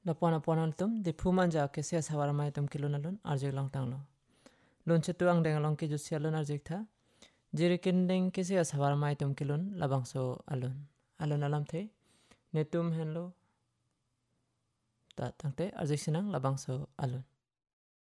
lapona ponal tum de phuman ja ke sia sawar mai tum kilon alun arjek long tanglo lon chetu ang deng long ke ju sia lon arjek tha jiri kindeng ke sia sawar mai tum kilon labang so alun alam the netum henlo ta tangte arjek sinang labang so alun